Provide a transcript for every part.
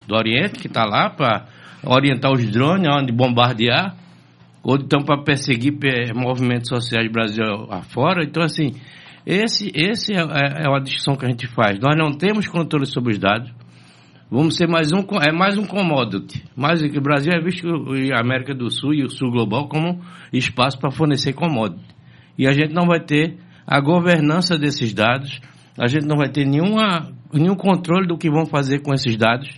do Oriente, que está lá para orientar os drones, onde bombardear, ou então para perseguir movimentos sociais do Brasil afora. Então, assim, esse é uma discussão que a gente faz. Nós não temos controle sobre os dados. Vamos ser mais um commodity. Mas o Brasil é visto, a América do Sul e o Sul Global, como espaço para fornecer commodity. E a gente não vai ter a governança desses dados, a gente não vai ter nenhum controle do que vão fazer com esses dados,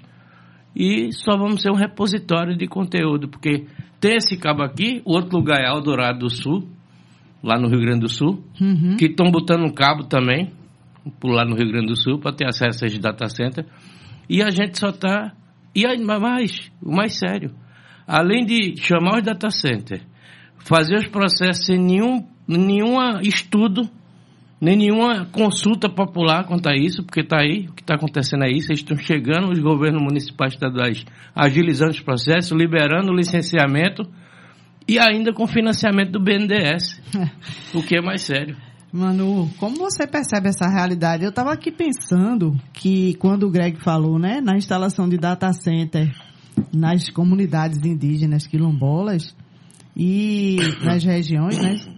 e só vamos ser um repositório de conteúdo, porque tem esse cabo aqui, o outro lugar é Eldorado do Sul, lá no Rio Grande do Sul, que estão botando um cabo também, por lá no Rio Grande do Sul, para ter acesso a esses data centers. E a gente só está... E aí, o mais sério, além de chamar os data centers, fazer os processos sem nenhum estudo, nem nenhuma consulta popular quanto a isso, porque está aí, o que está acontecendo é isso, eles estão chegando, os governos municipais estaduais agilizando os processos, liberando o licenciamento e ainda com financiamento do BNDES, o que é mais sério. Manu, como você percebe essa realidade? Eu estava aqui pensando que quando o Greg falou, né, na instalação de data center nas comunidades indígenas quilombolas e nas regiões,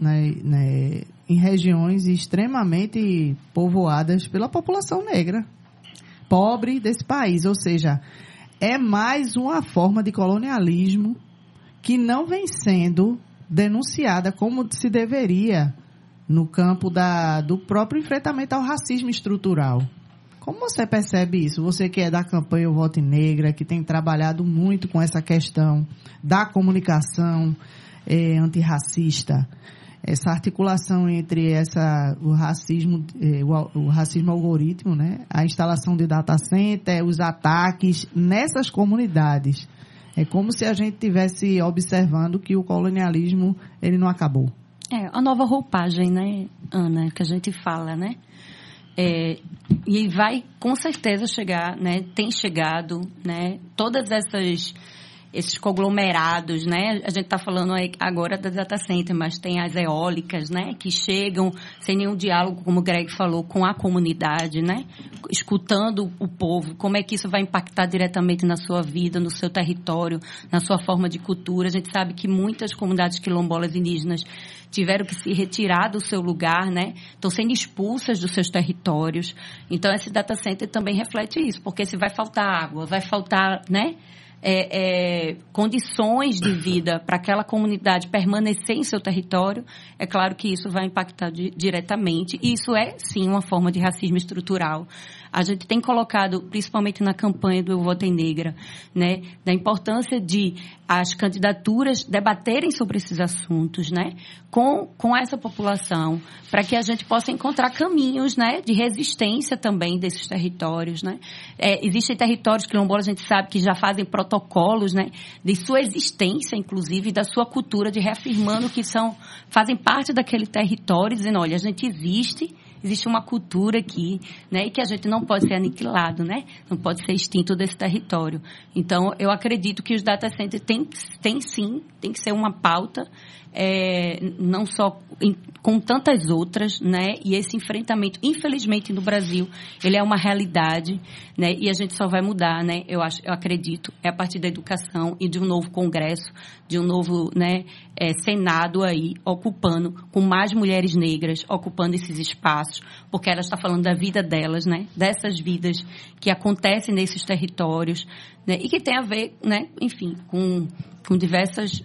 né, em regiões extremamente povoadas pela população negra, pobre desse país, ou seja, é mais uma forma de colonialismo que não vem sendo denunciada como se deveria no campo do próprio enfrentamento ao racismo estrutural. Como você percebe isso? Você que é da campanha O Voto Negra, que tem trabalhado muito com essa questão da comunicação antirracista, essa articulação entre o racismo algoritmo, né? A instalação de data center, os ataques nessas comunidades. É como se a gente estivesse observando que o colonialismo ele não acabou. A nova roupagem, né, Ana, que a gente fala, né? E vai com certeza chegar, né? Tem chegado, né? Todas esses conglomerados, né? A gente está falando agora da data center, mas tem as eólicas, né? Que chegam sem nenhum diálogo, como o Greg falou, com a comunidade, né? Escutando o povo, como é que isso vai impactar diretamente na sua vida, no seu território, na sua forma de cultura. A gente sabe que muitas comunidades quilombolas indígenas tiveram que se retirar do seu lugar, né? Estão sendo expulsas dos seus territórios. Então, esse data center também reflete isso, porque se vai faltar água, vai faltar, né? Condições de vida para aquela comunidade permanecer em seu território, é claro que isso vai impactar diretamente, e isso é, sim, uma forma de racismo estrutural. A gente tem colocado, principalmente na campanha do Eu Voto Negra, né, da importância de as candidaturas debaterem sobre esses assuntos, né, com essa população, para que a gente possa encontrar caminhos, né, de resistência também desses territórios, né. Existem territórios quilombolas, a gente sabe que já fazem protocolos, né, de sua existência, inclusive, da sua cultura, de reafirmando que fazem parte daquele território, dizendo, olha, a gente existe uma cultura aqui, né, e que a gente não pode ser aniquilado, né, não pode ser extinto desse território. Então, eu acredito que os data centers tem que ser uma pauta, não só com tantas outras, né, e esse enfrentamento, infelizmente, no Brasil, ele é uma realidade, né, e a gente só vai mudar, né, eu acredito, a partir da educação e de um novo Congresso, de um novo, né, Senado aí, ocupando, com mais mulheres negras, ocupando esses espaços, porque ela está falando da vida delas, né, dessas vidas que acontecem nesses territórios, né, e que tem a ver, né, enfim, com diversas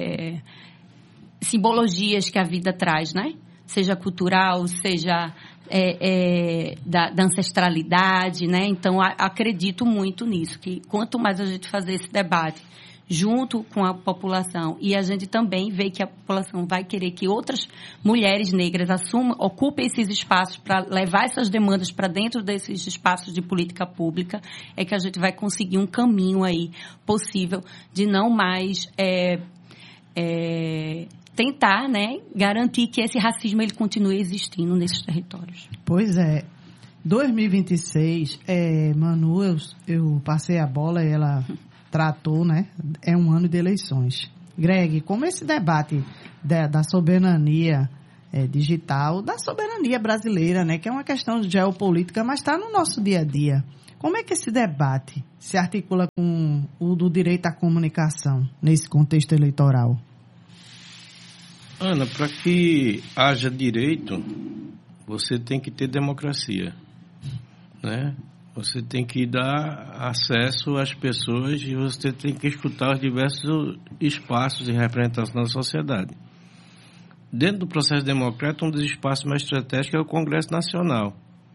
simbologias que a vida traz, né? Seja cultural, seja da ancestralidade, né? Então, acredito muito nisso, que quanto mais a gente fazer esse debate junto com a população, e a gente também vê que a população vai querer que outras mulheres negras ocupem esses espaços para levar essas demandas para dentro desses espaços de política pública, é que a gente vai conseguir um caminho aí possível de não mais tentar, né, garantir que esse racismo ele continue existindo nesses territórios. Pois é. 2026, Manu, eu passei a bola e ela tratou, né? É um ano de eleições. Greg, como esse debate da soberania digital, da soberania brasileira, né? Que é uma questão de geopolítica, mas está no nosso dia a dia. Como é que esse debate se articula com o do direito à comunicação nesse contexto eleitoral? Ana, para que haja direito, você tem que ter democracia, né? Você tem que dar acesso às pessoas e você tem que escutar os diversos espaços de representação da sociedade. Dentro do processo democrático, um dos espaços mais estratégicos é o Congresso Nacional,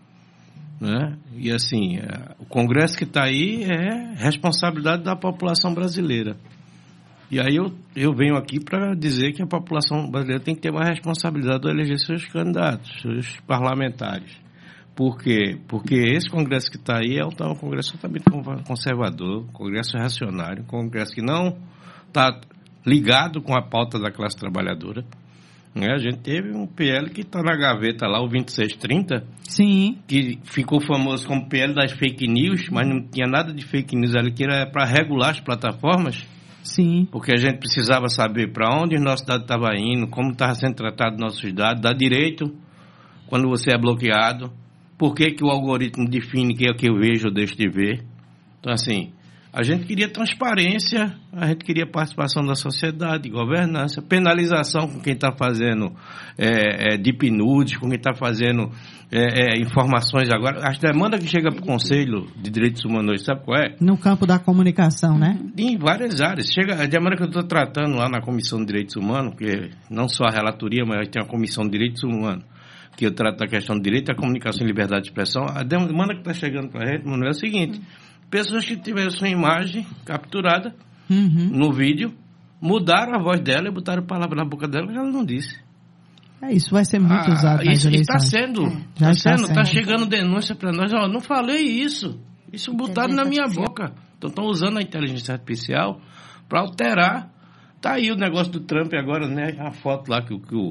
né? E assim, o Congresso que está aí é responsabilidade da população brasileira. E aí eu venho aqui para dizer que a população brasileira tem que ter uma responsabilidade ao eleger seus candidatos, seus parlamentares. Por quê? Porque esse Congresso que está aí é um Congresso totalmente conservador, um Congresso reacionário, um Congresso que não está ligado com a pauta da classe trabalhadora. A gente teve um PL que está na gaveta lá, o 2630, Sim. que ficou famoso como PL das fake news, mas não tinha nada de fake news ali, que era para regular as plataformas. Sim. Porque a gente precisava saber para onde o nosso dado estava indo, como estava sendo tratado nossos dados, dá direito quando você é bloqueado, por que o algoritmo define que é o que eu vejo ou deixo de ver. Então, assim, a gente queria transparência, a gente queria participação da sociedade, governança, penalização com quem está fazendo deep nudes, com quem está fazendo informações agora. As demandas que chegam para o Conselho de Direitos Humanos, sabe qual é? No campo da comunicação, né? Em várias áreas. Chega a demanda que eu estou tratando lá na Comissão de Direitos Humanos, porque não só a relatoria, mas tem a Comissão de Direitos Humanos, que eu trato da questão do direito à comunicação e liberdade de expressão. A demanda que está chegando para a gente, Manuel, é o seguinte: pessoas que tiveram sua imagem capturada no vídeo, mudaram a voz dela e botaram palavras na boca dela que ela não disse. Isso vai ser muito usado nas isso eleições. Está chegando denúncia para nós. Não falei isso. Isso botaram na minha boca. Então estão usando a inteligência artificial para alterar. Tá aí o negócio do Trump agora, né? A foto lá que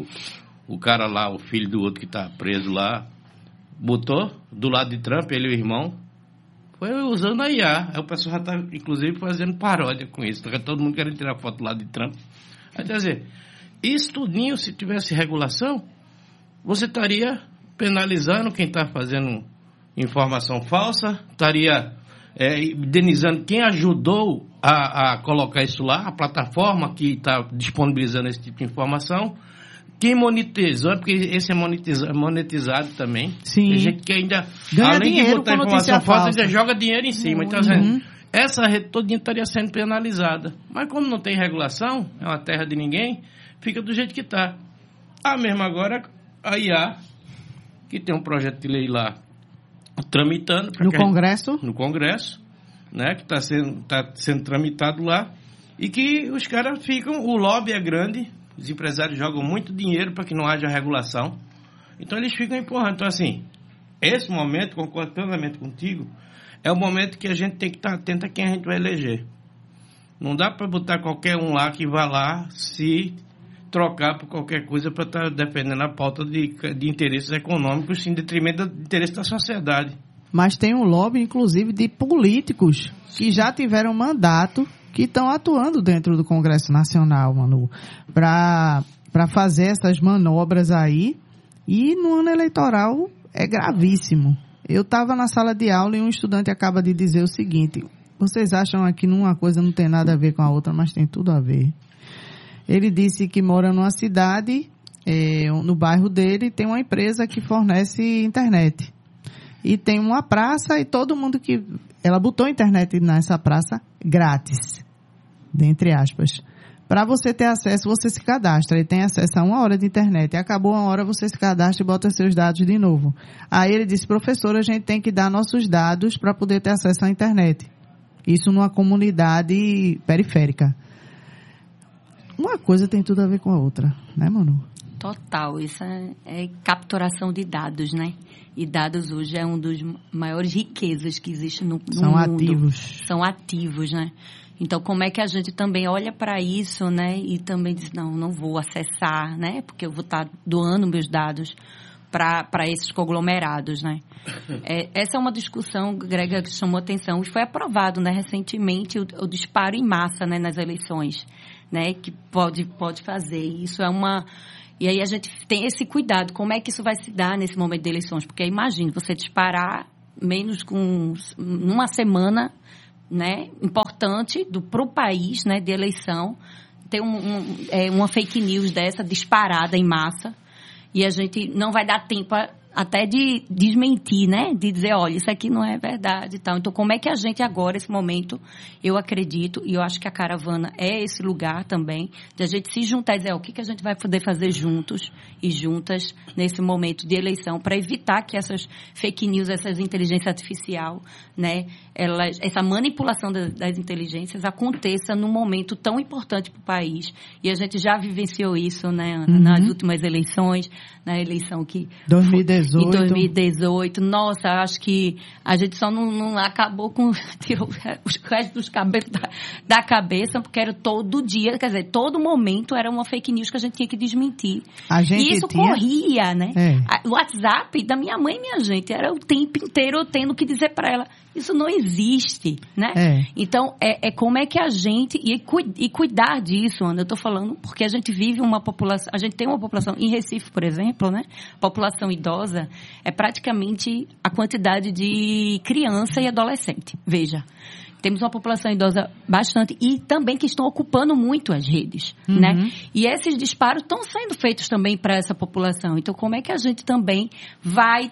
o cara lá, o filho do outro que está preso lá, botou do lado de Trump, ele e o irmão. Foi usando a IA. Aí o pessoal já está, inclusive, fazendo paródia com isso. Tá todo mundo querendo tirar foto lá de Trump. Aí, quer dizer, isso tudinho, se tivesse regulação, você estaria penalizando quem está fazendo informação falsa, estaria indenizando quem ajudou a colocar isso lá, a plataforma que está disponibilizando esse tipo de informação. Quem monetizou, porque esse é monetizado também. Sim. Tem gente que ainda, ganha além de botar informação falsa, ainda joga dinheiro em cima. Então, essa rede todinha estaria sendo penalizada. Mas como não tem regulação, é uma terra de ninguém, fica do jeito que está. Mesmo agora, a IA, que tem um projeto de lei lá tramitando. No Congresso? No Congresso, né, que está sendo tramitado lá. E que os caras ficam, o lobby é grande. Os empresários jogam muito dinheiro para que não haja regulação. Então, eles ficam empurrando. Então, assim, esse momento, concordo plenamente contigo, é o momento que a gente tem que estar atento a quem a gente vai eleger. Não dá para botar qualquer um lá que vá lá se trocar por qualquer coisa para estar defendendo a pauta de interesses econômicos em detrimento do interesse da sociedade. Mas tem um lobby, inclusive, de políticos que já tiveram mandato, que estão atuando dentro do Congresso Nacional, Manu, para fazer essas manobras aí. E no ano eleitoral é gravíssimo. Eu estava na sala de aula e um estudante acaba de dizer o seguinte: vocês acham que uma coisa não tem nada a ver com a outra, mas tem tudo a ver. Ele disse que mora numa cidade, no bairro dele, tem uma empresa que fornece internet. E tem uma praça e todo mundo que... Ela botou internet nessa praça grátis, dentre aspas. Para você ter acesso, você se cadastra. Ele tem acesso a 1 hora de internet. E acabou 1 hora, você se cadastra e bota seus dados de novo. Aí ele disse: professor, a gente tem que dar nossos dados para poder ter acesso à internet. Isso numa comunidade periférica. Uma coisa tem tudo a ver com a outra, né, Manu? Total, isso é capturação de dados, né? E dados hoje é um dos maiores riquezas que existe no mundo. São ativos. São ativos, né? Então, como é que a gente também olha para isso, né? E também diz: não vou acessar, né? Porque eu vou estar doando meus dados para esses conglomerados, né? Essa é uma discussão, Grega, que chamou atenção. E foi aprovado, né, recentemente o disparo em massa, né, nas eleições, né? Que pode fazer. Isso é uma... E aí a gente tem esse cuidado. Como é que isso vai se dar nesse momento de eleições? Porque imagine, você disparar numa semana, né, importante para o país, né, de eleição, ter uma fake news dessa disparada em massa, e a gente não vai dar tempo até de desmentir, né? De dizer, olha, isso aqui não é verdade e tal. Então, como é que a gente agora, esse momento, eu acredito, e eu acho que a caravana é esse lugar também, de a gente se juntar e dizer, o que a gente vai poder fazer juntos e juntas nesse momento de eleição, para evitar que essas fake news, essas inteligência artificial, né? Essa manipulação das inteligências aconteça num momento tão importante para o país. E a gente já vivenciou isso, né, Ana, nas últimas eleições, na eleição que... 2018. Em 2018. Nossa, acho que a gente só não acabou com... Tirou os restos dos cabelos da cabeça, porque era todo dia, quer dizer, todo momento era uma fake news que a gente tinha que desmentir. E isso corria, né? O WhatsApp da minha mãe, minha gente, era o tempo inteiro eu tendo que dizer para ela, isso não existe, né? Então, como é que a gente... E cuidar disso, Ana, eu tô falando porque a gente vive uma população... A gente tem uma população... Em Recife, por exemplo, né? População idosa é praticamente a quantidade de criança e adolescente. Veja. Temos uma população idosa bastante e também que estão ocupando muito as redes, né? E esses disparos estão sendo feitos também para essa população. Então, como é que a gente também vai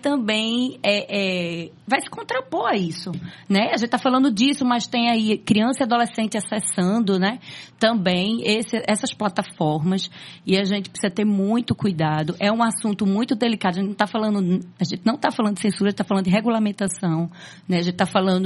se contrapor a isso, né? A gente está falando disso, mas tem aí criança e adolescente acessando, né? Também essas plataformas, e a gente precisa ter muito cuidado. É um assunto muito delicado. A gente não está falando de censura, a gente está falando de regulamentação, né? A gente está falando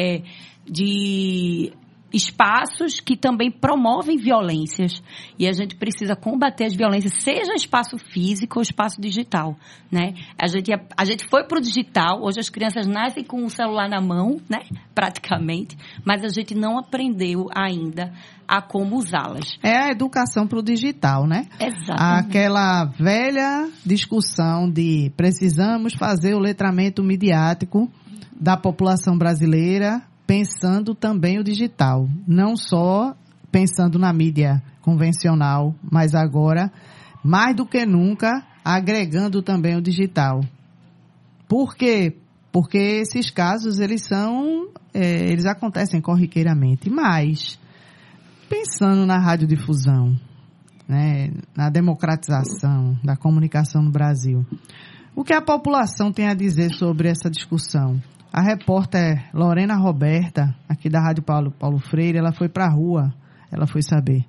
de espaços que também promovem violências, e a gente precisa combater as violências, seja espaço físico ou espaço digital, né? A gente foi para o digital, hoje as crianças nascem com o celular na mão, né? Praticamente, mas a gente não aprendeu ainda a como usá-las. É a educação para o digital, né? Exatamente. Aquela velha discussão de precisamos fazer o letramento midiático da população brasileira, pensando também o digital, não só pensando na mídia convencional, mas agora, mais do que nunca, agregando também o digital. Por quê? Porque esses casos, eles acontecem corriqueiramente, mas pensando na radiodifusão, né, na democratização da comunicação no Brasil, o que a população tem a dizer sobre essa discussão? A repórter Lorena Roberta, aqui da Rádio Paulo Freire, ela foi para a rua, ela foi saber.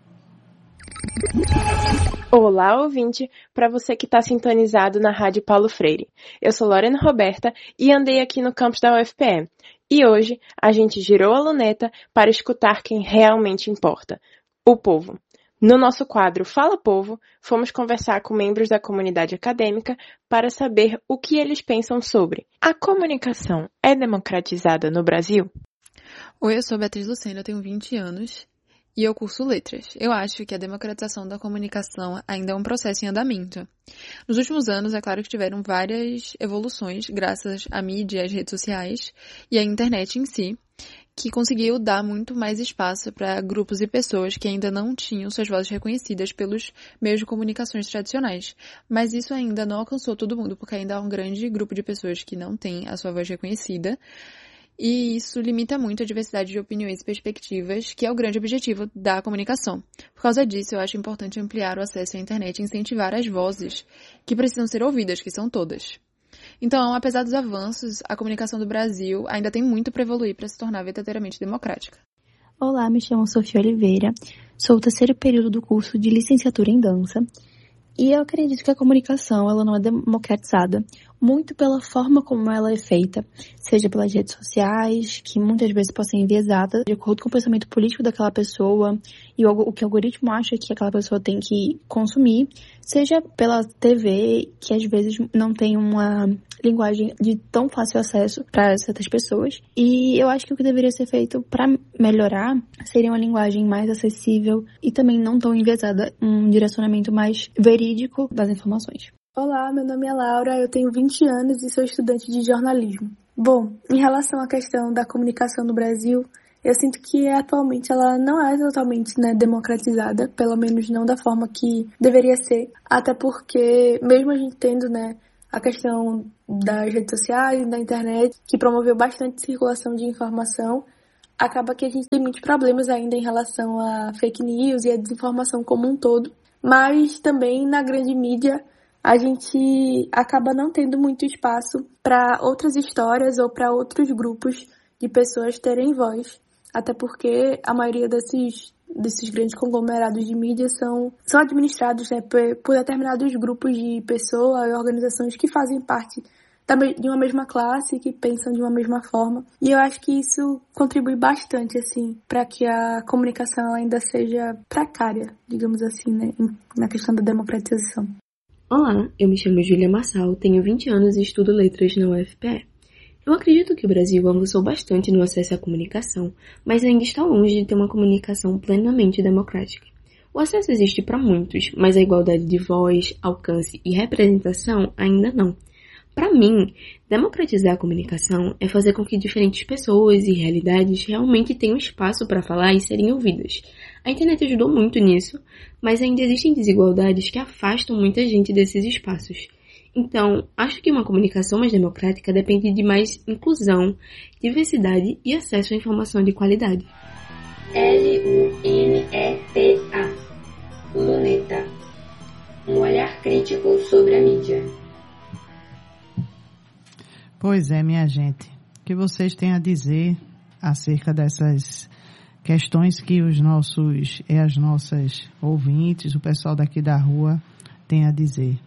Olá, ouvinte, para você que está sintonizado na Rádio Paulo Freire. Eu sou Lorena Roberta e andei aqui no campus da UFPE. E hoje a gente girou a luneta para escutar quem realmente importa, o povo. No nosso quadro Fala Povo, fomos conversar com membros da comunidade acadêmica para saber o que eles pensam sobre. A comunicação é democratizada no Brasil? Oi, eu sou Beatriz Lucena, eu tenho 20 anos e eu curso letras. Eu acho que a democratização da comunicação ainda é um processo em andamento. Nos últimos anos, é claro que tiveram várias evoluções graças à mídia, às redes sociais e à internet em si, que conseguiu dar muito mais espaço para grupos e pessoas que ainda não tinham suas vozes reconhecidas pelos meios de comunicações tradicionais. Mas isso ainda não alcançou todo mundo, porque ainda há um grande grupo de pessoas que não tem a sua voz reconhecida, e isso limita muito a diversidade de opiniões e perspectivas, que é o grande objetivo da comunicação. Por causa disso, eu acho importante ampliar o acesso à internet e incentivar as vozes que precisam ser ouvidas, que são todas. Então, apesar dos avanços, a comunicação do Brasil ainda tem muito para evoluir para se tornar verdadeiramente democrática. Olá, me chamo Sofia Oliveira, sou o terceiro período do curso de licenciatura em dança, e eu acredito que a comunicação ela não é democratizada muito pela forma como ela é feita, seja pelas redes sociais, que muitas vezes podem ser enviesadas de acordo com o pensamento político daquela pessoa e o que o algoritmo acha que aquela pessoa tem que consumir, seja pela TV, que às vezes não tem uma linguagem de tão fácil acesso para certas pessoas. E eu acho que o que deveria ser feito para melhorar seria uma linguagem mais acessível e também não tão enviesada, um direcionamento mais verídico das informações. Olá, meu nome é Laura, eu tenho 20 anos e sou estudante de jornalismo. Bom, em relação à questão da comunicação no Brasil, eu sinto que atualmente ela não é totalmente democratizada, pelo menos não da forma que deveria ser, até porque mesmo a gente tendo a questão das redes sociais, da internet, que promoveu bastante circulação de informação, acaba que a gente tem muitos problemas ainda em relação a fake news e a desinformação como um todo, mas também na grande mídia a gente acaba não tendo muito espaço para outras histórias ou para outros grupos de pessoas terem voz, até porque a maioria desses grandes conglomerados de mídia são administrados, né, por determinados grupos de pessoas e organizações que fazem parte de uma mesma classe, que pensam de uma mesma forma. E eu acho que isso contribui bastante, assim, para que a comunicação ela ainda seja precária, digamos assim, né, na questão da democratização. Olá, eu me chamo Júlia Marçal, tenho 20 anos e estudo letras na UFPE. Eu acredito que o Brasil avançou bastante no acesso à comunicação, mas ainda está longe de ter uma comunicação plenamente democrática. O acesso existe para muitos, mas a igualdade de voz, alcance e representação ainda não. Para mim, democratizar a comunicação é fazer com que diferentes pessoas e realidades realmente tenham espaço para falar e serem ouvidas. A internet ajudou muito nisso, mas ainda existem desigualdades que afastam muita gente desses espaços. Então, acho que uma comunicação mais democrática depende de mais inclusão, diversidade e acesso à informação de qualidade. LUNETA. Luneta. Um olhar crítico sobre a mídia. Pois é, minha gente. O que vocês têm a dizer acerca dessas questões que as nossas ouvintes, o pessoal daqui da rua, tem a dizer?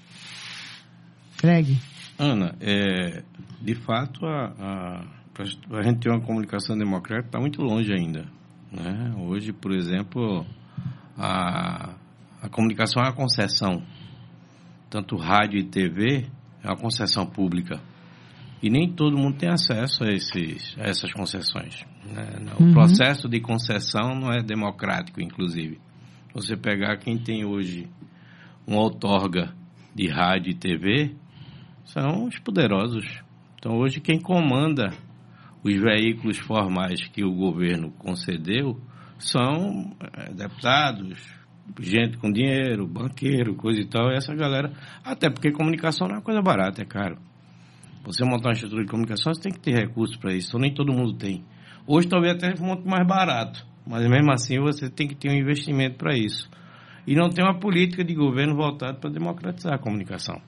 Greg? Ana, de fato, a gente ter uma comunicação democrática está muito longe ainda, né? Hoje, por exemplo, a comunicação é uma concessão. Tanto rádio e TV é uma concessão pública. E nem todo mundo tem acesso a essas concessões, né? O processo de concessão não é democrático, inclusive. Você pegar quem tem hoje uma outorga de rádio e TV, são os poderosos. Então, hoje, quem comanda os veículos formais que o governo concedeu são deputados, gente com dinheiro, banqueiro, coisa e tal, essa galera. Até porque comunicação não é uma coisa barata, é caro. Você montar uma estrutura de comunicação, você tem que ter recursos para isso, então nem todo mundo tem. Hoje talvez até monte mais barato, mas mesmo assim você tem que ter um investimento para isso. E não tem uma política de governo voltada para democratizar a comunicação.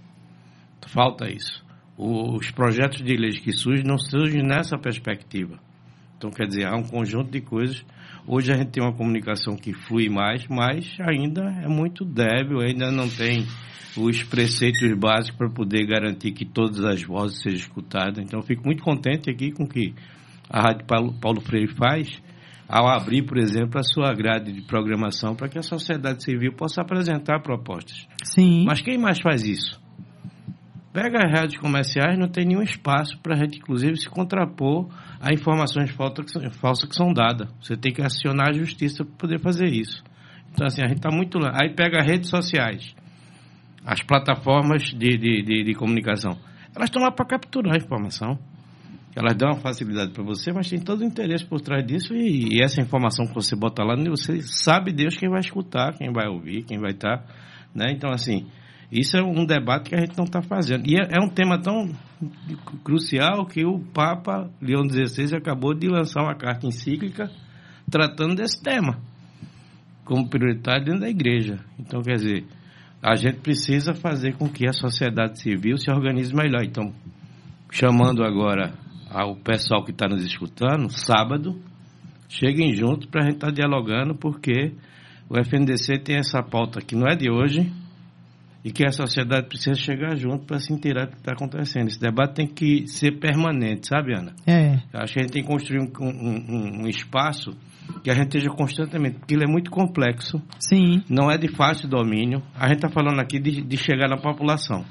Falta isso. Os projetos de leis que surgem não surgem nessa perspectiva. Então, quer dizer, há um conjunto de coisas. Hoje a gente tem uma comunicação que flui mais, mas ainda é muito débil, ainda não tem os preceitos básicos para poder garantir que todas as vozes sejam escutadas. Então, eu fico muito contente aqui com o que a Rádio Paulo Freire faz, ao abrir, por exemplo, a sua grade de programação para que a sociedade civil possa apresentar propostas. Sim. Mas quem mais faz isso? Pega as rádios comerciais, não tem nenhum espaço para a gente, inclusive, se contrapor a informações falsas que são dadas. Você tem que acionar a justiça para poder fazer isso. Então, assim, a gente está muito lá. Aí pega as redes sociais, as plataformas de comunicação. Elas estão lá para capturar a informação. Elas dão uma facilidade para você, mas tem todo o interesse por trás disso. E essa informação que você bota lá, você sabe Deus quem vai escutar, quem vai ouvir, quem vai estar, né? Então, assim, isso é um debate que a gente não está fazendo. E é um tema tão crucial que o Papa Leão XVI acabou de lançar uma carta encíclica tratando desse tema como prioritário dentro da igreja. Então, quer dizer, a gente precisa fazer com que a sociedade civil se organize melhor. Então, chamando agora ao pessoal que está nos escutando, sábado, cheguem juntos para a gente estar dialogando, porque o FNDC tem essa pauta que não é de hoje e que a sociedade precisa chegar junto para se inteirar do que está acontecendo. Esse debate tem que ser permanente, sabe, Ana? Eu acho que a gente tem que construir um espaço que a gente esteja constantemente, porque ele é muito complexo. Sim. Não é de fácil domínio. A gente está falando aqui de chegar na população.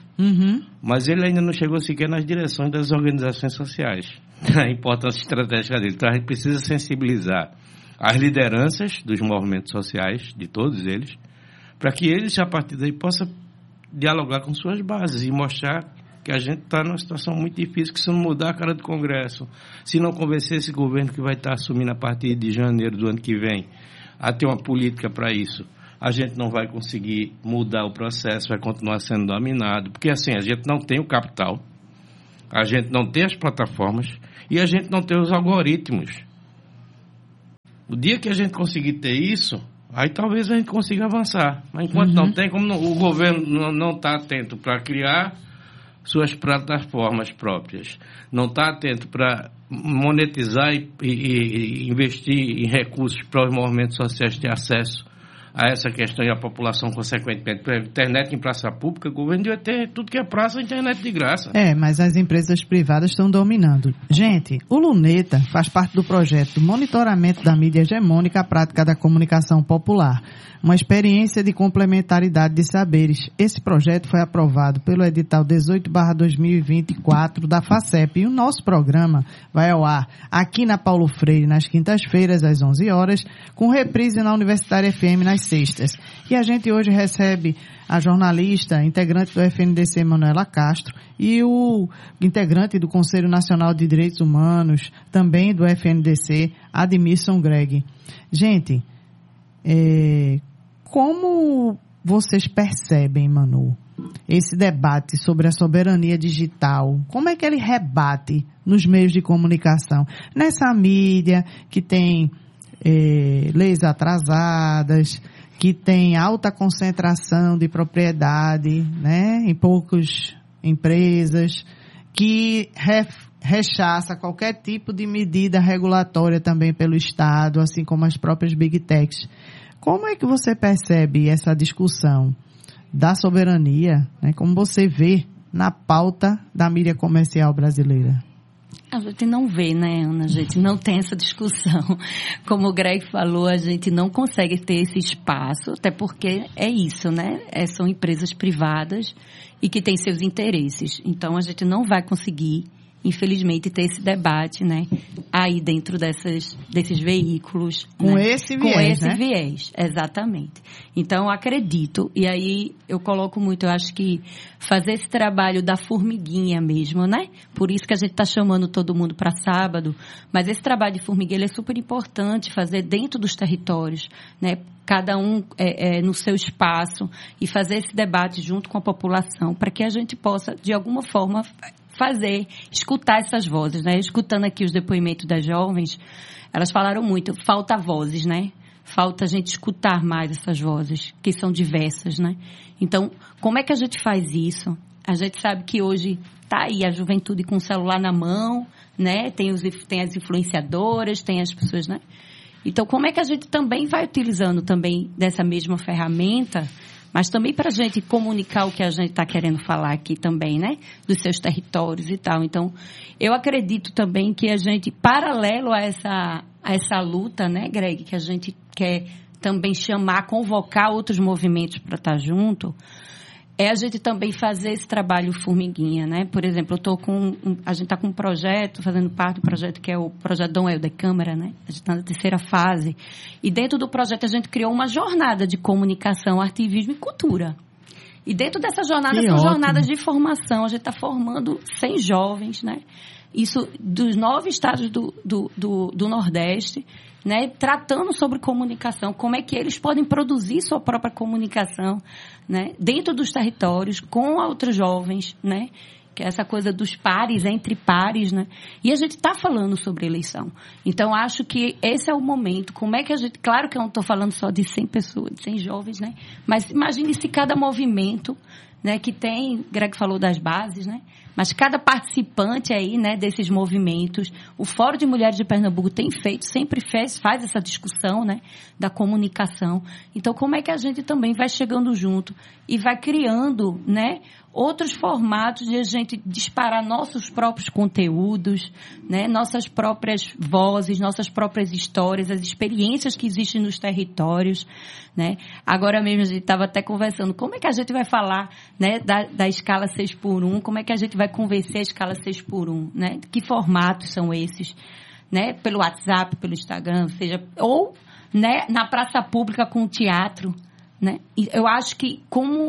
Mas ele ainda não chegou sequer nas direções das organizações sociais. A importância estratégica dele. Então a gente precisa sensibilizar as lideranças dos movimentos sociais, de todos eles, para que eles, a partir daí, possam dialogar com suas bases e mostrar que a gente está numa situação muito difícil, que se não mudar a cara do Congresso, se não convencer esse governo que vai estar assumindo a partir de janeiro do ano que vem a ter uma política para isso, a gente não vai conseguir mudar o processo, vai continuar sendo dominado, porque assim, a gente não tem o capital, a gente não tem as plataformas e a gente não tem os algoritmos. O dia que a gente conseguir ter isso, aí talvez a gente consiga avançar. Mas enquanto não tem, como o governo não está atento para criar suas plataformas próprias, não está atento para monetizar e investir em recursos para os movimentos sociais ter acesso a essa questão e a população, consequentemente, para a internet em praça pública, o governo devia ter tudo que é praça, internet de graça. Mas as empresas privadas estão dominando. Gente, o Luneta faz parte do projeto Monitoramento da Mídia Hegemônica à Prática da Comunicação Popular, uma experiência de complementaridade de saberes. Esse projeto foi aprovado pelo edital 18/2024 da FACEP e o nosso programa vai ao ar aqui na Paulo Freire nas quintas-feiras às 11 horas, com reprise na Universitária FM nas sextas. E a gente hoje recebe a jornalista, integrante do FNDC, Manuela Castro, e o integrante do Conselho Nacional de Direitos Humanos, também do FNDC, Admilson Greg. Gente, como vocês percebem, Manu, esse debate sobre a soberania digital? Como é que ele rebate nos meios de comunicação? Nessa mídia que tem leis atrasadas, que tem alta concentração de propriedade, né, em poucas empresas, que rechaça qualquer tipo de medida regulatória também pelo Estado, assim como as próprias Big Techs. Como é que você percebe essa discussão da soberania, né, como você vê na pauta da mídia comercial brasileira? A gente não vê, né, Ana? A gente não tem essa discussão. Como o Greg falou, a gente não consegue ter esse espaço, até porque é isso, né? São empresas privadas e que têm seus interesses. Então, a gente não vai conseguir, infelizmente, ter esse debate, né, aí dentro desses veículos. Com, né? esse viés, com esse né? viés, exatamente. Então, eu acredito, e aí eu coloco muito, eu acho que fazer esse trabalho da formiguinha mesmo, né? Por isso que a gente está chamando todo mundo para sábado, mas esse trabalho de formiguinha ele é super importante fazer dentro dos territórios, né? Cada um no seu espaço e fazer esse debate junto com a população para que a gente possa, de alguma forma, escutar essas vozes, né? Escutando aqui os depoimentos das jovens, elas falaram muito, falta vozes, né? Falta a gente escutar mais essas vozes, que são diversas, né? Então, como é que a gente faz isso? A gente sabe que hoje tá aí a juventude com o celular na mão, né? Tem as influenciadoras, tem as pessoas, né? Então, como é que a gente também vai utilizando também dessa mesma ferramenta, mas também para a gente comunicar o que a gente está querendo falar aqui também, né? Dos seus territórios e tal. Então, eu acredito também que a gente, paralelo a essa luta, né, Greg, que a gente quer também convocar outros movimentos para estar junto, a gente também fazer esse trabalho formiguinha, né? Por exemplo, a gente está com um projeto, fazendo parte do projeto que é o projeto Dom Helder Câmara, né? A gente está na terceira fase. E dentro do projeto a gente criou uma jornada de comunicação, ativismo e cultura. E dentro dessa jornada são jornadas de formação. A gente está formando 100 jovens, né? Isso dos 9 estados do Nordeste, né, tratando sobre comunicação, como é que eles podem produzir sua própria comunicação, né, dentro dos territórios, com outros jovens, né, que é essa coisa dos pares, entre pares, né, e a gente está falando sobre eleição. Então, acho que esse é o momento, como é que a gente, claro que eu não estou falando só de 100 pessoas, de 100 jovens, né, mas imagine se cada movimento, né, que tem, Greg falou das bases, né, mas cada participante aí, né, desses movimentos, o Fórum de Mulheres de Pernambuco tem feito, sempre faz essa discussão, né, da comunicação. Então, como é que a gente também vai chegando junto e vai criando, né, outros formatos de a gente disparar nossos próprios conteúdos, né, nossas próprias vozes, nossas próprias histórias, as experiências que existem nos territórios, né. Agora mesmo a gente estava até conversando, como é que a gente vai falar, né, da escala 6x1, como é que a gente vai convencer a escala 6x1, né, que formatos são esses, né, pelo WhatsApp, pelo Instagram, ou, né, na praça pública com o teatro, né? E eu acho que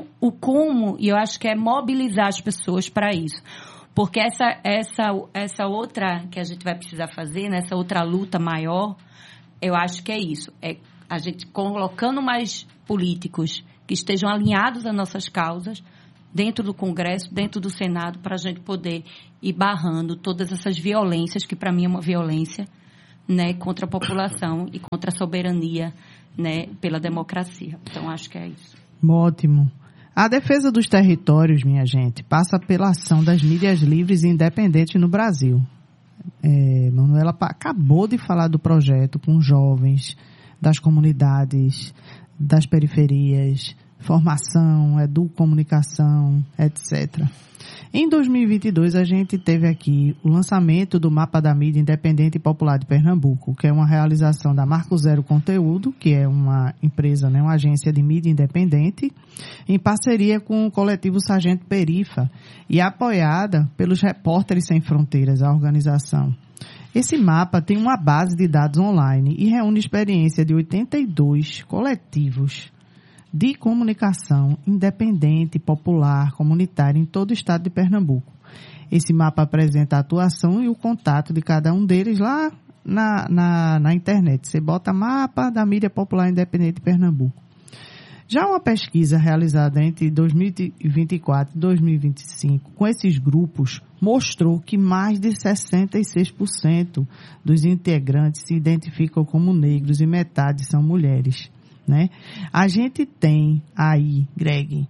eu acho que é mobilizar as pessoas para isso. Porque essa outra que a gente vai precisar fazer, né? Essa outra luta maior, eu acho que é isso. É a gente colocando mais políticos que estejam alinhados às nossas causas, dentro do Congresso, dentro do Senado, para a gente poder ir barrando todas essas violências, que para mim é uma violência, né, contra a população e contra a soberania, né, pela democracia. Então, acho que é isso. Ótimo. A defesa dos territórios, minha gente, passa pela ação das mídias livres e independentes no Brasil. Manuela acabou de falar do projeto com jovens, das comunidades, das periferias, formação, educomunicação, etc. Em 2022, a gente teve aqui o lançamento do Mapa da Mídia Independente e Popular de Pernambuco, que é uma realização da Marco Zero Conteúdo, que é uma empresa, né, uma agência de mídia independente, em parceria com o coletivo Sargento Perifa e apoiada pelos Repórteres Sem Fronteiras, a organização. Esse mapa tem uma base de dados online e reúne experiência de 82 coletivos de comunicação independente, popular, comunitária em todo o estado de Pernambuco. Esse mapa apresenta a atuação e o contato de cada um deles lá na internet. Você bota Mapa da Mídia Popular Independente de Pernambuco. Já uma pesquisa realizada entre 2024 e 2025 com esses grupos mostrou que mais de 66% dos integrantes se identificam como negros e metade são mulheres. Né? A gente tem aí, Greg,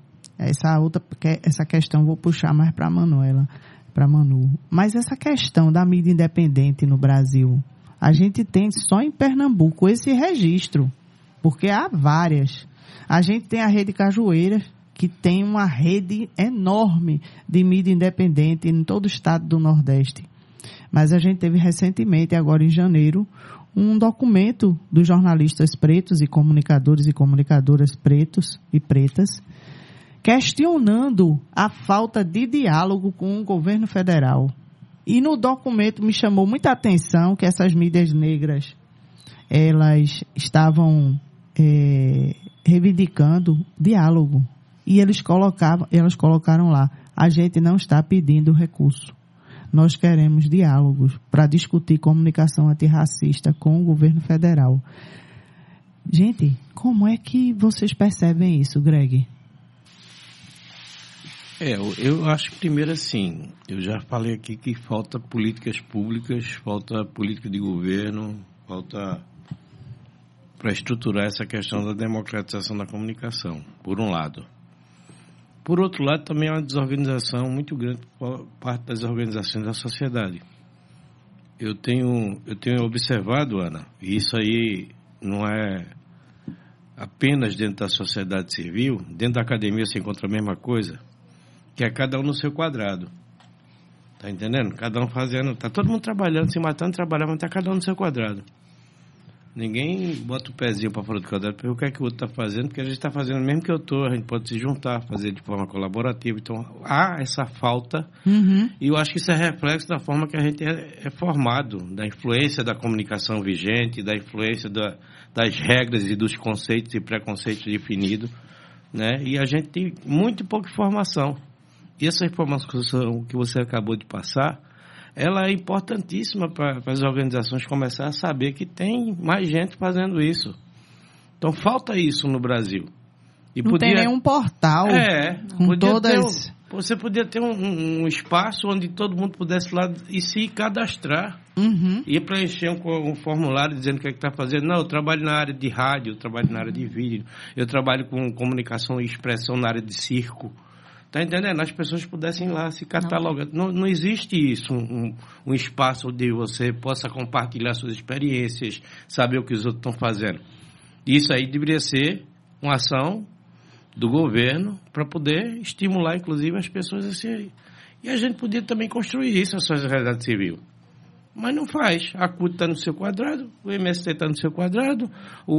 essa questão vou puxar mais para a Manuela, para Manu, mas essa questão da mídia independente no Brasil, a gente tem só em Pernambuco esse registro, porque há várias. A gente tem a Rede Cajueira, que tem uma rede enorme de mídia independente em todo o estado do Nordeste. Mas a gente teve recentemente, agora em janeiro, um documento dos jornalistas pretos e comunicadores e comunicadoras pretos e pretas, questionando a falta de diálogo com o governo federal. E no documento me chamou muita atenção que essas mídias negras, elas estavam reivindicando diálogo. E elas colocaram lá, a gente não está pedindo recurso. Nós queremos diálogos para discutir comunicação antirracista com o governo federal. Gente, como é que vocês percebem isso, Greg? Eu acho que primeiro assim, eu já falei aqui que falta políticas públicas, falta política de governo, falta para estruturar essa questão da democratização da comunicação, por um lado. Por outro lado, também há uma desorganização muito grande por parte das organizações da sociedade. Eu tenho observado, Ana, e isso aí não é apenas dentro da sociedade civil, dentro da academia se encontra a mesma coisa, que é cada um no seu quadrado. Tá entendendo? Cada um fazendo, tá todo mundo trabalhando, se matando, trabalhando, mas tá cada um no seu quadrado. Ninguém bota o pezinho para fora do quadrado para ver o que é que o outro está fazendo, porque a gente está fazendo mesmo que eu estou, a gente pode se juntar, fazer de forma colaborativa. Então, há essa falta, e eu acho que isso é reflexo da forma que a gente é formado, da influência da comunicação vigente, da influência das regras e dos conceitos e preconceitos definidos, né? E a gente tem muito pouca informação. E essa informação que você acabou de passar, ela é importantíssima para as organizações começarem a saber que tem mais gente fazendo isso. Então, falta isso no Brasil. E não tem nenhum portal com todas... Você podia ter um espaço onde todo mundo pudesse lá e se cadastrar. E preencher um formulário dizendo o que é que está fazendo. Não, eu trabalho na área de rádio, eu trabalho na área de vídeo, eu trabalho com comunicação e expressão na área de circo. Está entendendo? As pessoas pudessem ir lá se catalogar. Não existe isso, um espaço onde você possa compartilhar suas experiências, saber o que os outros estão fazendo. Isso aí deveria ser uma ação do governo para poder estimular, inclusive, as pessoas a se... E a gente podia também construir isso, a sociedade civil. Mas não faz. A CUT está no seu quadrado, o MST está no seu quadrado,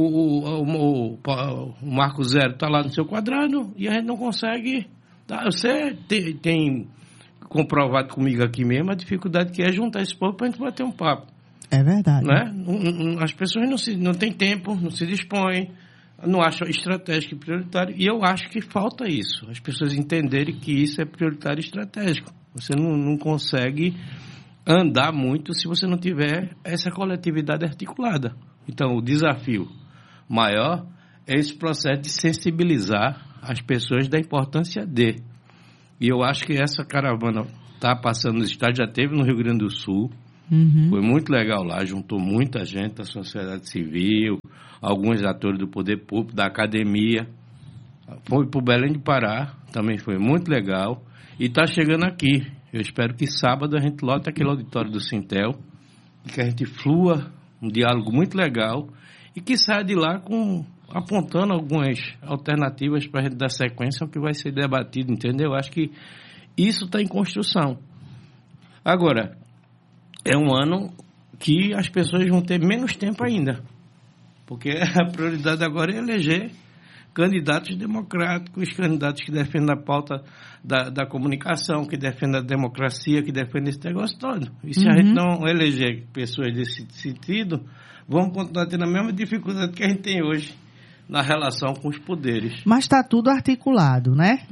o Marco Zero está lá no seu quadrado, e a gente não consegue... Você tem comprovado comigo aqui mesmo a dificuldade que é juntar esse povo para a gente bater um papo. É verdade. Né? As pessoas não têm tempo, não se dispõem, não acham estratégico e prioritário. E eu acho que falta isso. As pessoas entenderem que isso é prioritário e estratégico. Você não consegue andar muito se você não tiver essa coletividade articulada. Então, o desafio maior é esse processo de sensibilizar as pessoas da importância de. E eu acho que essa caravana está passando nos estados, já teve no Rio Grande do Sul. Foi muito legal lá, juntou muita gente da sociedade civil, alguns atores do poder público, da academia. Foi para o Belém de Pará, também foi muito legal. E está chegando aqui. Eu espero que sábado a gente lote aquele auditório do Sintel, e que a gente flua um diálogo muito legal e que saia de lá apontando algumas alternativas para a gente dar sequência ao que vai ser debatido, entendeu? Eu acho que isso está em construção. Agora, é um ano que as pessoas vão ter menos tempo ainda, porque a prioridade agora é eleger candidatos democráticos, candidatos que defendem a pauta da comunicação, que defendem a democracia, que defendem esse negócio todo. E se a gente não eleger pessoas desse sentido, vamos continuar tendo a mesma dificuldade que a gente tem hoje na relação com os poderes. Mas está tudo articulado, né?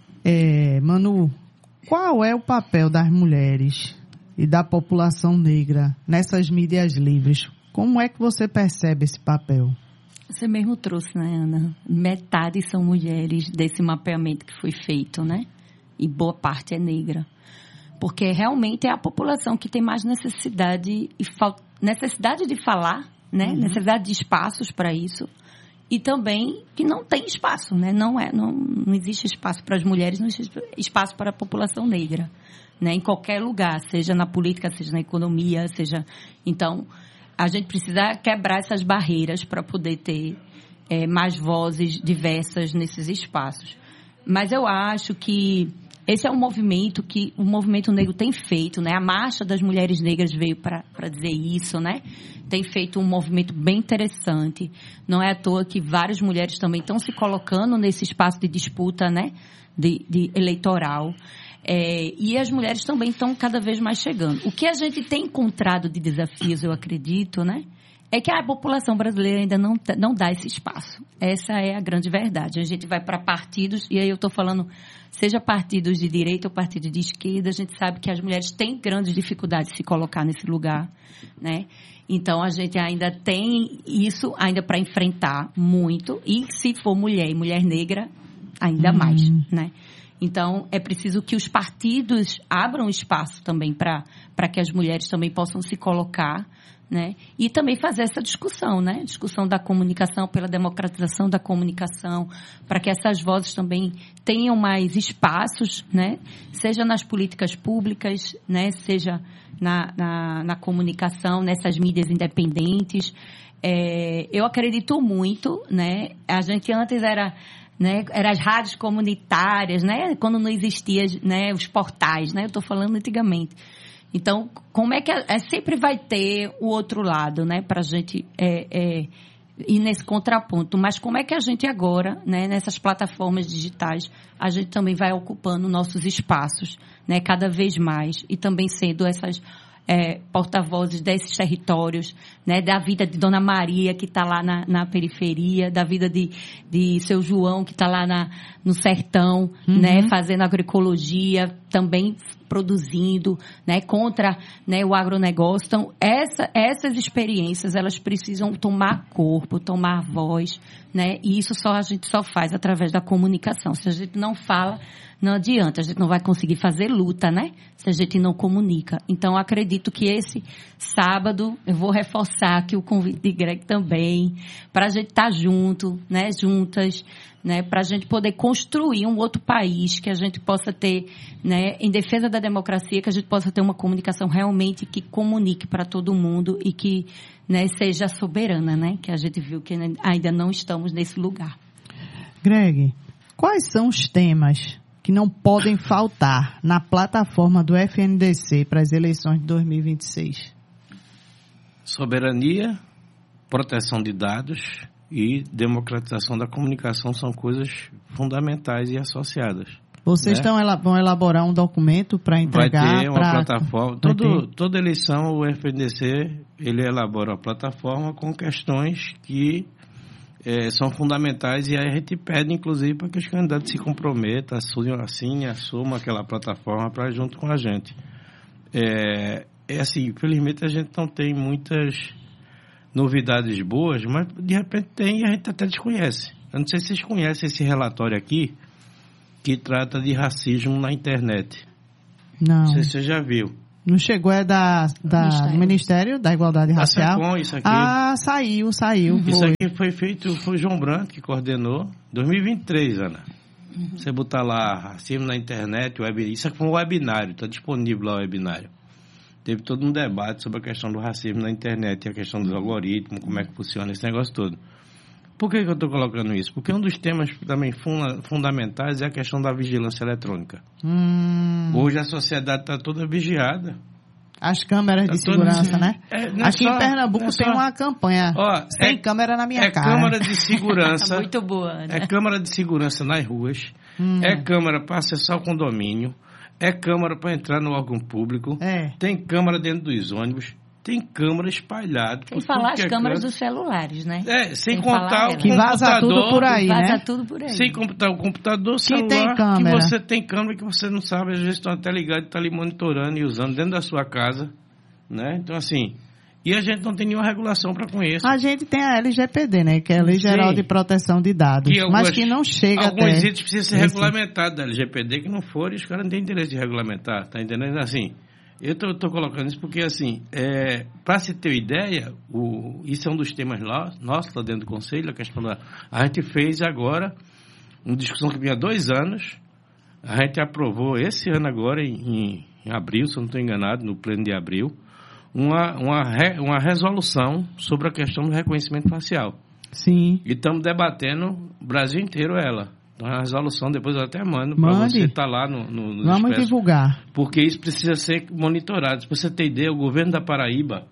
Manu, qual é o papel das mulheres e da população negra nessas mídias livres? Como é que você percebe esse papel? Você mesmo trouxe, né, Ana? Metade são mulheres desse mapeamento que foi feito, né? E boa parte é negra. Porque realmente é a população que tem mais necessidade de falar, né? Necessidade de espaços para isso. E também que não tem espaço, né? Não existe espaço para as mulheres, não existe espaço para a população negra, né? Em qualquer lugar, seja na política, seja na economia, seja... Então, a gente precisa quebrar essas barreiras para poder ter mais vozes diversas nesses espaços. Mas eu acho que esse é um movimento que o movimento negro tem feito, né? A Marcha das Mulheres Negras veio para dizer isso, né? Tem feito um movimento bem interessante. Não é à toa que várias mulheres também estão se colocando nesse espaço de disputa, né? De eleitoral. E as mulheres também estão cada vez mais chegando. O que a gente tem encontrado de desafios, eu acredito, né? É que a população brasileira ainda não dá esse espaço. Essa é a grande verdade. A gente vai para partidos, e aí eu estou falando, seja partidos de direita ou partidos de esquerda, a gente sabe que as mulheres têm grandes dificuldades de se colocar nesse lugar, né? Então, a gente ainda tem isso ainda para enfrentar muito, e se for mulher e mulher negra, ainda mais, né? Então, é preciso que os partidos abram espaço também para que as mulheres também possam se colocar, né? E também fazer essa discussão, né? Discussão da comunicação, pela democratização da comunicação, para que essas vozes também tenham mais espaços, né? Seja nas políticas públicas, né? Seja na comunicação, nessas mídias independentes. Eu acredito muito, né? A gente antes era as rádios comunitárias, né? Quando não existiam, né, os portais, né? Eu estou falando antigamente. Então, como é que sempre vai ter o outro lado, né? Para a gente ir nesse contraponto. Mas como é que a gente agora, né, nessas plataformas digitais, a gente também vai ocupando nossos espaços, né? Cada vez mais. E também sendo essas porta-vozes desses territórios, né, da vida de Dona Maria, que está lá na periferia, da vida de seu João, que está lá no sertão, né, fazendo agroecologia, também produzindo, né, contra, né, o agronegócio. Então, essas experiências, elas precisam tomar corpo, tomar voz, né, e isso a gente só faz através da comunicação. Se a gente não fala, não adianta, a gente não vai conseguir fazer luta, né? Se a gente não comunica. Então, eu acredito que esse sábado, eu vou reforçar aqui o convite de Greg também, para a gente estar junto, né? Juntas, né? Para a gente poder construir um outro país, que a gente possa ter, né? Em defesa da democracia, que a gente possa ter uma comunicação realmente que comunique para todo mundo e que, né, seja soberana, né? Que a gente viu que ainda não estamos nesse lugar. Greg, quais são os temas que não podem faltar na plataforma do FNDC para as eleições de 2026? Soberania, proteção de dados e democratização da comunicação são coisas fundamentais e associadas. Vocês vão elaborar um documento para entregar? Vai ter uma plataforma. Toda eleição, o FNDC ele elabora uma plataforma com questões que são fundamentais, e aí a gente pede, inclusive, para que os candidatos se comprometam, assumam aquela plataforma para junto com a gente. Assim, infelizmente a gente não tem muitas novidades boas, mas de repente tem e a gente até desconhece. Eu não sei se vocês conhecem esse relatório aqui, que trata de racismo na internet. Não sei se você já viu. Não chegou, é do Ministério da Igualdade Racial? SECOM, isso aqui. Saiu. Isso aqui foi feito, foi o João Branco que coordenou, 2023, Ana. Você botar lá, racismo na internet, isso aqui foi um webinário, está disponível lá o webinário. Teve todo um debate sobre a questão do racismo na internet, e a questão dos algoritmos, como é que funciona esse negócio todo. Por que eu estou colocando isso? Porque um dos temas também fundamentais é a questão da vigilância eletrônica. Hoje a sociedade está toda vigiada. As câmeras de segurança, né? Aqui em Pernambuco tem uma campanha. Sem câmera na minha cara. É câmera de segurança. Muito boa, né? É câmera de segurança nas ruas. É câmera para acessar o condomínio. É câmera para entrar no órgão público. Tem câmera dentro dos ônibus. Tem câmera espalhada. Sem falar as câmeras dos celulares, né? Sem contar o que vaza tudo por aí, né? Vaza tudo por aí. Sem contar o computador, celular, que você tem câmera que você não sabe, às vezes estão até ligados, está ali monitorando e usando dentro da sua casa, né? Então, assim, e a gente não tem nenhuma regulação para com isso. A gente tem a LGPD, né? Que é a Lei Geral de Proteção de Dados, mas que não chega até... Alguns itens precisam ser regulamentados da LGPD, que não forem, os caras não têm interesse de regulamentar, tá entendendo? Assim... Eu estou colocando isso porque, assim, para se ter ideia, isso é um dos temas nossos lá dentro do Conselho, a questão a gente fez agora uma discussão que vinha há 2 anos, a gente aprovou esse ano agora, em abril, se eu não estou enganado, no pleno de abril, uma resolução sobre a questão do reconhecimento facial. Sim. E estamos debatendo o Brasil inteiro ela. Então, a resolução, depois eu até mando para você estar lá no Vamos divulgar. Porque isso precisa ser monitorado. Se você ter ideia, o governo da Paraíba,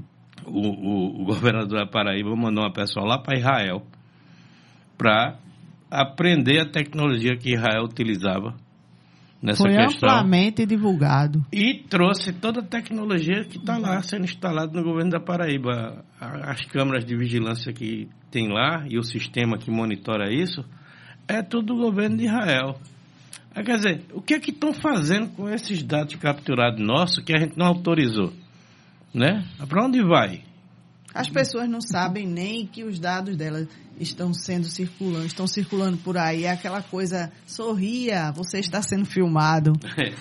o governador da Paraíba mandou uma pessoa lá para Israel para aprender a tecnologia que Israel utilizava nessa questão. Foi amplamente divulgado. E trouxe toda a tecnologia que está lá sendo instalada no governo da Paraíba. As câmeras de vigilância que tem lá e o sistema que monitora isso, é tudo do governo de Israel. Quer dizer, o que é que estão fazendo com esses dados capturados nossos que a gente não autorizou? Né? Para onde vai? As pessoas não sabem nem que os dados delas estão circulando por aí. É aquela coisa, sorria, você está sendo filmado.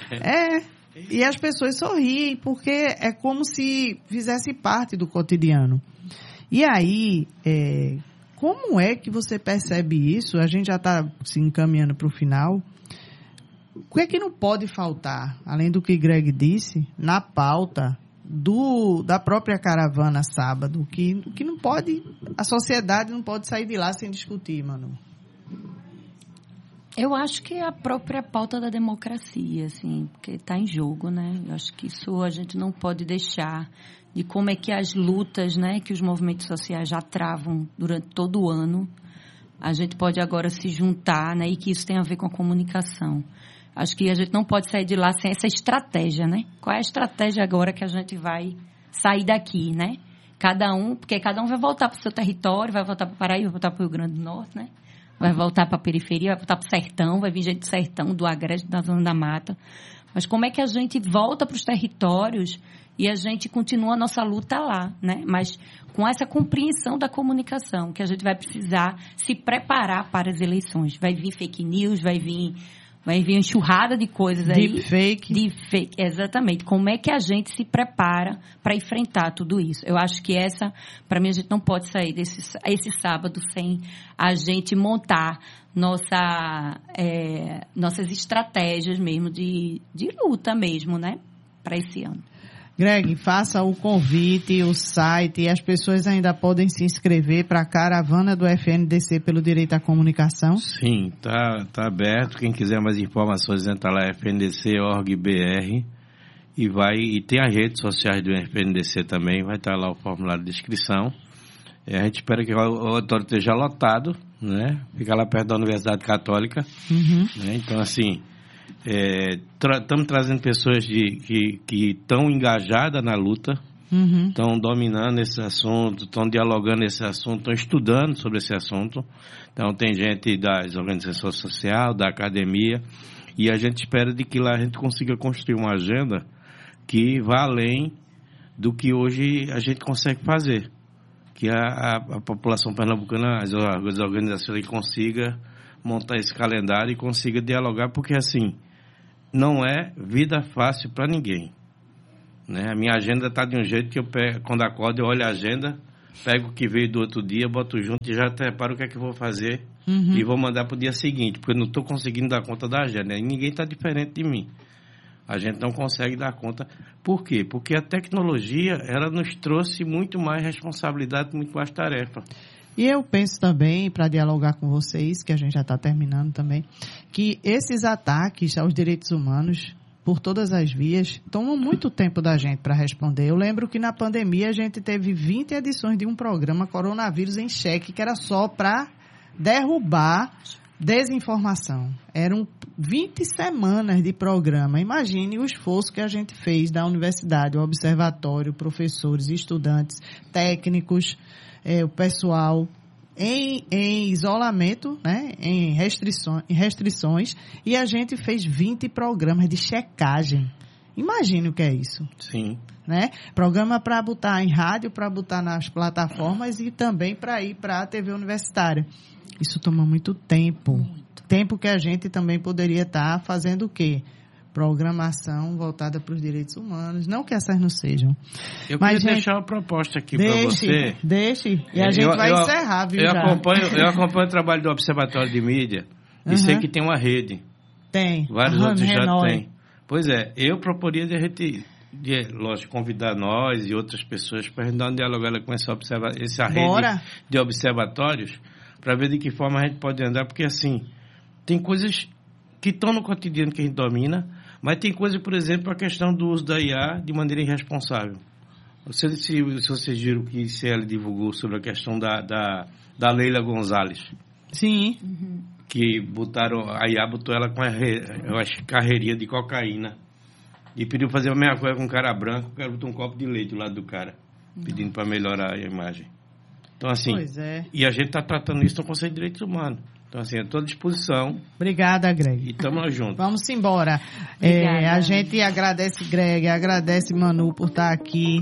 E as pessoas sorriem, porque é como se fizesse parte do cotidiano. E aí... Como é que você percebe isso? A gente já está se encaminhando para o final. O que é que não pode faltar, além do que Greg disse, na pauta da própria caravana sábado? Que não pode, a sociedade não pode sair de lá sem discutir, Manu. Eu acho que é a própria pauta da democracia, assim, porque está em jogo, né? Eu acho que isso a gente não pode deixar, de como é que as lutas, né, que os movimentos sociais já travam durante todo o ano, a gente pode agora se juntar, né, e que isso tem a ver com a comunicação. Acho que a gente não pode sair de lá sem essa estratégia, né? Qual é a estratégia agora que a gente vai sair daqui, né? Porque cada um vai voltar para o seu território, vai voltar para o Paraíba, vai voltar para o Rio Grande do Norte, né? Vai voltar para a periferia, vai voltar para o sertão, vai vir gente do sertão, do Agreste, da Zona da Mata. Mas como é que a gente volta para os territórios e a gente continua a nossa luta lá, né? Mas com essa compreensão da comunicação, que a gente vai precisar se preparar para as eleições. Vai vir fake news, vai vir uma enxurrada de coisas aí. Deepfake, exatamente. Como é que a gente se prepara para enfrentar tudo isso? Eu acho que para mim, a gente não pode sair esse sábado sem a gente montar nossas estratégias mesmo de luta mesmo, né? Para esse ano. Greg, faça o convite, o site, e as pessoas ainda podem se inscrever para a caravana do FNDC pelo Direito à Comunicação? Sim, tá aberto. Quem quiser mais informações, entra lá, fndc.org.br, e tem as redes sociais do FNDC também, vai estar lá o formulário de inscrição. A gente espera que o auditório esteja lotado, né? Fica lá perto da Universidade Católica. Né? Então, assim... estamos trazendo pessoas que estão engajadas na luta, estão dominando esse assunto, estão dialogando esse assunto, estão estudando sobre esse assunto. Então tem gente das organizações sociais, da academia, e a gente espera de que lá a gente consiga construir uma agenda que vá além do que hoje a gente consegue fazer, que a população pernambucana, as organizações consiga montar esse calendário e consiga dialogar, porque assim, não é vida fácil para ninguém, né? A minha agenda está de um jeito que quando acordo eu olho a agenda, pego o que veio do outro dia, boto junto e já preparo o que é que eu vou fazer e vou mandar para o dia seguinte, porque eu não estou conseguindo dar conta da agenda, e ninguém está diferente de mim. A gente não consegue dar conta. Por quê? Porque a tecnologia, ela nos trouxe muito mais responsabilidade, muito mais tarefa. E eu penso também, para dialogar com vocês, que a gente já está terminando também, que esses ataques aos direitos humanos, por todas as vias, tomam muito tempo da gente para responder. Eu lembro que na pandemia a gente teve 20 edições de um programa Coronavírus em Cheque, que era só para derrubar desinformação. Eram 20 semanas de programa. Imagine o esforço que a gente fez da universidade, o observatório, professores, estudantes, técnicos, o pessoal em isolamento, né, em restrições, e a gente fez 20 programas de checagem. Imagine o que é isso. Sim. Né? Programa para botar em rádio, para botar nas plataformas e também para ir para a TV universitária. Isso toma muito tempo. Muito. Tempo que a gente também poderia estar fazendo o quê? Programação voltada para os direitos humanos. Não que essas não sejam. Eu queria deixar uma proposta aqui para você. Deixe. E a gente vai encerrar, viu? Eu acompanho o trabalho do Observatório de Mídia e sei que tem uma rede. Tem. Vários outros já têm. Pois é, eu proporia lógico, convidar nós e outras pessoas para a gente dar um diálogo com essa rede de observatórios, para ver de que forma a gente pode andar, porque assim, tem coisas que estão no cotidiano que a gente domina, mas tem coisas, por exemplo, a questão do uso da IA de maneira irresponsável. Se vocês viram que o CL divulgou sobre a questão da Leila Gonzalez. Sim. Que a IA botou ela com carreirinha de cocaína. E pediu fazer a mesma coisa com um cara branco, o cara botou um copo de leite do lado do cara, pedindo para melhorar a imagem. Então, assim, e a gente está tratando isso no Conselho de Direitos Humanos. Então, assim, estou à disposição. Obrigada, Greg. E estamos juntos. Vamos embora. A gente agradece, Greg, agradece, Manu, por estar aqui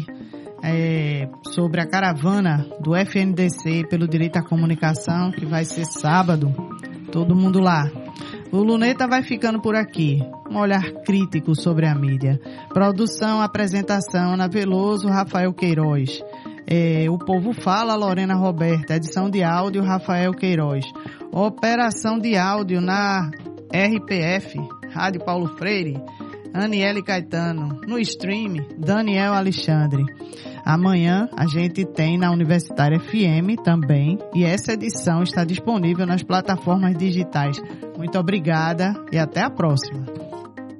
sobre a caravana do FNDC pelo direito à comunicação, que vai ser sábado. Todo mundo lá. O Luneta vai ficando por aqui. Um olhar crítico sobre a mídia. Produção, apresentação, Ana Veloso, Rafael Queiroz. O Povo Fala, Lorena Roberta. Edição de áudio, Rafael Queiroz. Operação de áudio na RPF, Rádio Paulo Freire, Aniele Caetano. No stream, Daniel Alexandre. Amanhã a gente tem na Universitária FM também, e essa edição está disponível nas plataformas digitais. Muito obrigada e até a próxima.